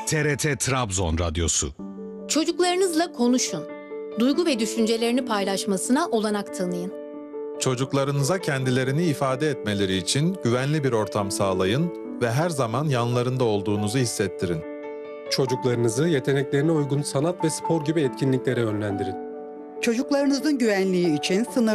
TRT Trabzon Radyosu. Çocuklarınızla konuşun. Duygu ve düşüncelerini paylaşmasına olanak tanıyın. Çocuklarınıza kendilerini ifade etmeleri için güvenli bir ortam sağlayın ve her zaman yanlarında olduğunuzu hissettirin. Çocuklarınızı yeteneklerine uygun sanat ve spor gibi etkinliklere yönlendirin. Çocuklarınızın güvenliği için